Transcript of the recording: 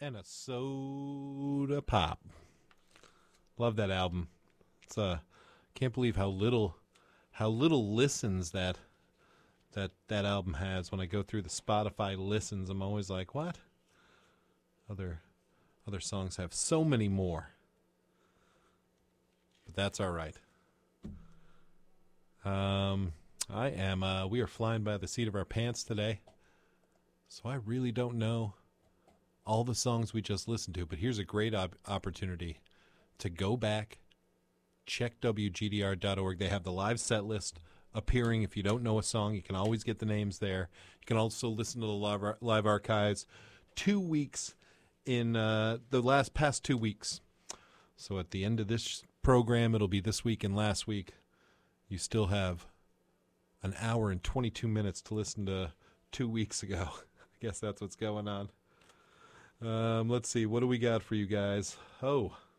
and a soda pop. Love that album. It's can't believe how little listens that album has. When I go through the Spotify listens, I'm always like, what? Other songs have so many more. But that's all right. We are flying by the seat of our pants today. So I really don't know all the songs we just listened to, but here's a great opportunity to go back, check WGDR.org. They have the live set list appearing. If you don't know a song, you can always get the names there. You can also listen to the live archives 2 weeks in the past 2 weeks. So at the end of this program, it'll be this week and last week. You still have an hour and 22 minutes to listen to 2 weeks ago. I guess that's what's going on. Let's see. What do we got for you guys? Oh,